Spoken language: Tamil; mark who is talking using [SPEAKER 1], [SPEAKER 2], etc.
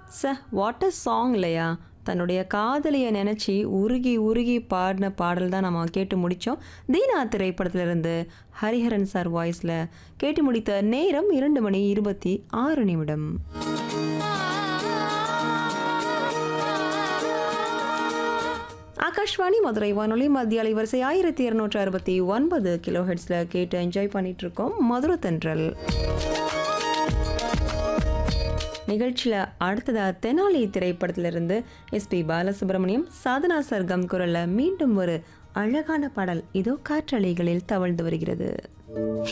[SPEAKER 1] வாட் அ சாங் இல்லையா? தன்னுடைய காதலியை நினச்சி உருகி உருகி பாடின பாடல் தான் நம்ம கேட்டு முடித்தோம். தீனா திரைப்படத்திலிருந்து ஹரிஹரன் சார் வாய்ஸில் கேட்டு முடித்த நேரம் 2:26. ஆகாஷ்வாணி மதுரை வானொலி மத்திய அலைவரிசை 1269 கிலோஹெட்ஸில் கேட்டு என்ஜாய் பண்ணிட்டு இருக்கோம். மதுரை தென்றல் நிகழ்ச்சியில் அடுத்ததா தெனாலி திரைப்படத்திலிருந்து எஸ்பி பாலசுப்ரமணியம் சாதனா சர்கம் குரல்ல மீண்டும் ஒரு அழகான பாடல் இதோ காற்றலைகளில் தவழ்ந்து வருகிறது.